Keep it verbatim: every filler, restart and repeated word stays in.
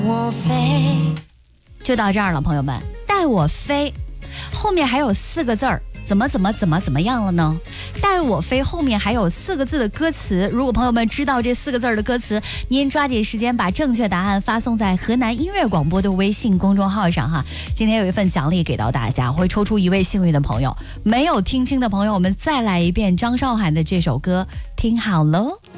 我飞， 就到这儿了，朋友们，带我飞，后面还有四个字儿。怎么怎么怎么怎么样了呢？带我飞后面还有四个字的歌词，如果朋友们知道这四个字的歌词，您抓紧时间把正确答案发送在河南音乐广播的微信公众号上哈。今天有一份奖励给到大家，会抽出一位幸运的朋友。没有听清的朋友，我们再来一遍张韶涵的这首歌，听好喽。